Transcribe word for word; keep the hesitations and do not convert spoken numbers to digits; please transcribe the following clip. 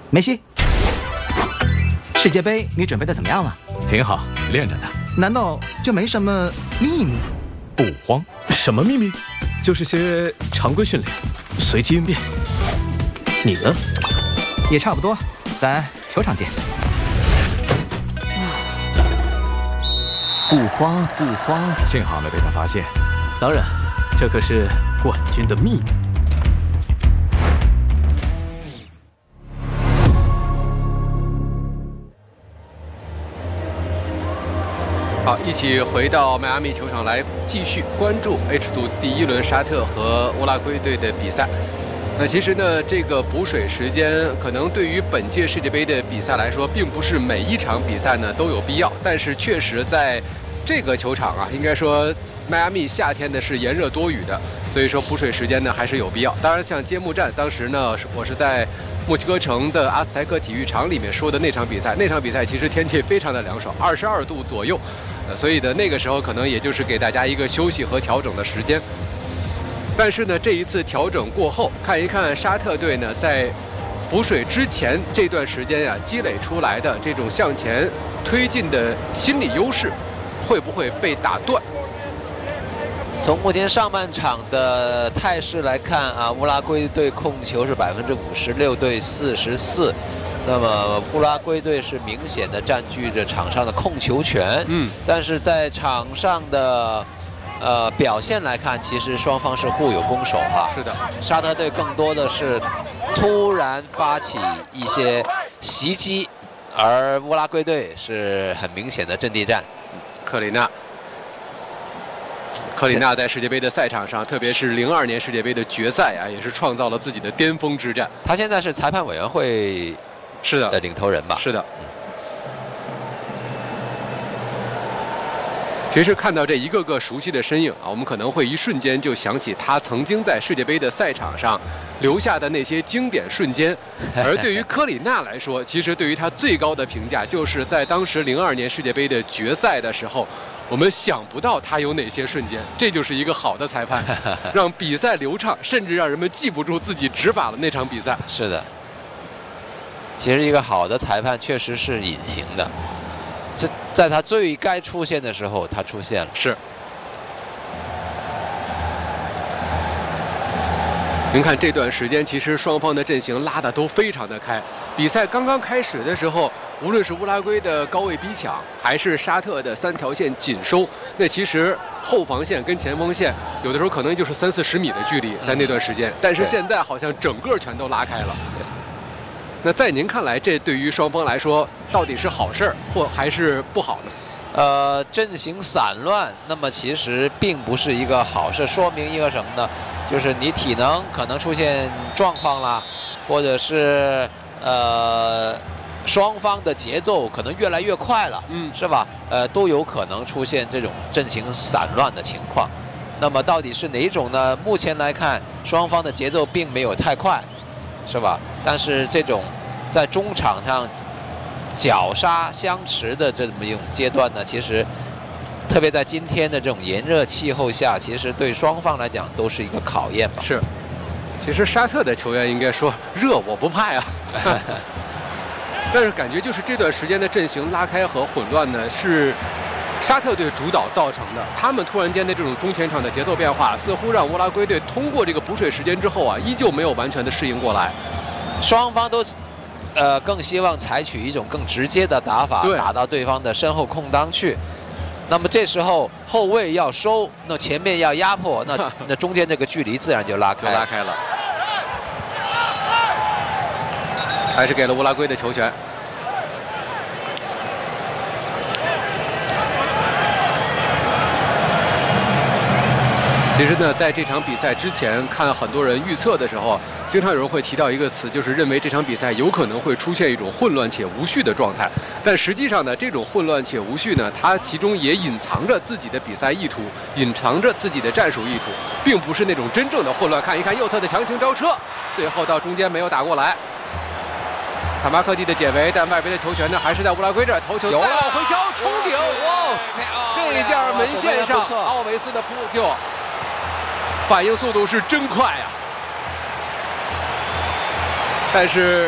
梅西，世界杯你准备的怎么样了？ 挺好，练着呢。 难道就没什么秘密？ 不慌，什么秘密？就是些常规训练，随机应变。你呢？ 也差不多，咱球场见。 不慌不慌， 幸好没被他发现。当然，这可是冠军的秘密。 好，一起回到迈阿密球场来继续关注 H 组第一轮沙特和乌拉圭队的比赛。那其实呢，这个补水时间可能对于本届世界杯的比赛来说，并不是每一场比赛呢都有必要，但是确实在这个球场啊，应该说迈阿密夏天呢是炎热多雨的，所以说补水时间呢还是有必要。当然，像揭幕战，当时呢我是在墨西哥城的阿斯泰克体育场里面说的那场比赛，那场比赛其实天气非常的凉爽，二十二度左右，呃，所以呢那个时候可能也就是给大家一个休息和调整的时间。但是呢，这一次调整过后，看一看沙特队呢在补水之前这段时间呀、啊、积累出来的这种向前推进的心理优势，会不会被打断？ 从目前上半场的态势来看啊，乌拉圭队控球是百分之五十六对四十四，那么乌拉圭队是明显的占据着场上的控球权。嗯，但是在场上的呃表现来看，其实双方是互有攻守哈。 是的， 沙特队更多的是突然发起一些袭击，而乌拉圭队是很明显的阵地战。 克里纳。克里纳在世界杯的赛场上，特别是零二年世界杯的决赛啊，也是创造了自己的巅峰之战。 他现在是裁判委员会是的的领头人吧？ 是的。其实看到这一个个熟悉的身影啊，我们可能会一瞬间就想起他曾经在世界杯的赛场上留下的那些经典瞬间。而对于科里纳来说，其实对于他最高的评价，就是在当时零二年世界杯的决赛的时候。我们想不到他有哪些瞬间，这就是一个好的裁判，让比赛流畅，甚至让人们记不住自己执法了那场比赛。 是的，其实一个好的裁判确实是隐形的，在在他最该出现的时候，他出现了。 是。您看这段时间，其实双方的阵型拉得都非常的开。比赛刚刚开始的时候，无论是乌拉圭的高位逼抢，还是沙特的三条线紧收，那其实后防线跟前锋线有的时候可能就是三四十米的距离，在那段时间。但是现在好像整个全都拉开了。那在您看来，这对于双方来说，到底是好事儿，或还是不好呢？ 呃，阵型散乱，那么其实并不是一个好事，说明一个什么呢？就是你体能可能出现状况啦，或者是呃双方的节奏可能越来越快了，嗯，是吧？呃，都有可能出现这种阵型散乱的情况。那么到底是哪一种呢？目前来看，双方的节奏并没有太快，是吧？但是这种在中场上绞杀相持的这么一种阶段呢，其实特别在今天的这种炎热气候下，其实对双方来讲都是一个考验吧。 是，其实沙特的球员应该说热我不怕呀，但是感觉就是这段时间的阵型拉开和混乱呢，是沙特队主导造成的。他们突然间的这种中前场的节奏变化，似乎让乌拉圭队通过这个补水时间之后啊，依旧没有完全的适应过来。 双方都呃更希望采取一种更直接的打法，打到对方的身后空当去。那么这时候后卫要收，那前面要压迫，那那中间这个距离自然就拉开， 就拉开了，还是给了乌拉圭的球权。其实呢，在这场比赛之前，看很多人预测的时候，经常有人会提到一个词，就是认为这场比赛有可能会出现一种混乱且无序的状态。但实际上呢，这种混乱且无序呢，它其中也隐藏着自己的比赛意图，隐藏着自己的战术意图，并不是那种真正的混乱。看一看右侧的强行招车，最后到中间没有打过来。卡马克蒂的解围，但外围的球权呢还是在乌拉圭这儿，头球再往回敲，冲顶！哇，这下门线上奥维斯的扑救。反应速度是真快啊！但是